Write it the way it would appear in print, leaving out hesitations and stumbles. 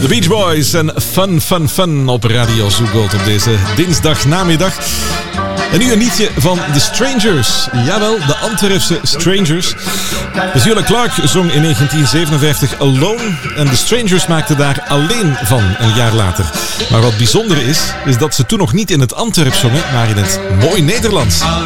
The Beach Boys en Fun Fun Fun op Radio Zoo Gold op deze dinsdagnamiddag. En nu een liedje van The Strangers. Jawel, de Antwerpse Strangers. Beulah Clark zong in 1957 Alone. En The Strangers maakten daar Alleen van een jaar later. Maar wat bijzonder is dat ze toen nog niet in het Antwerps zongen, maar in het mooi Nederlands.